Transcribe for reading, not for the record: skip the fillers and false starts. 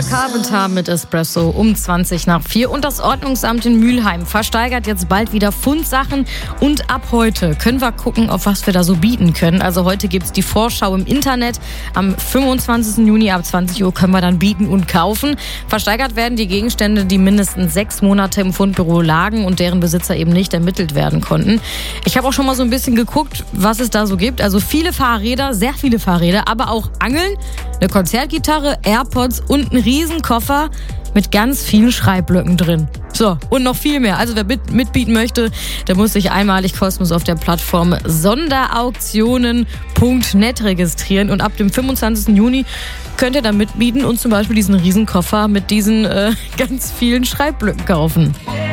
Carpenter mit Espresso um 4:20. Und das Ordnungsamt in Mülheim versteigert jetzt bald wieder Fundsachen. Und ab heute können wir gucken, auf was wir da so bieten können. Also heute gibt es die Vorschau im Internet. Am 25. Juni ab 20 Uhr können wir dann bieten und kaufen. Versteigert werden die Gegenstände, die mindestens 6 Monate im Fundbüro lagen und deren Besitzer eben nicht ermittelt werden konnten. Ich habe auch schon mal so ein bisschen geguckt, was es da so gibt. Also viele Fahrräder, sehr viele Fahrräder, aber auch Angeln, eine Konzertgitarre, AirPods und ein Riesenkoffer mit ganz vielen Schreibblöcken drin. So, und noch viel mehr. Also wer mitbieten möchte, der muss sich einmalig kostenlos auf der Plattform sonderauktionen.net registrieren. Und ab dem 25. Juni könnt ihr dann mitbieten und zum Beispiel diesen Riesenkoffer mit diesen ganz vielen Schreibblöcken kaufen.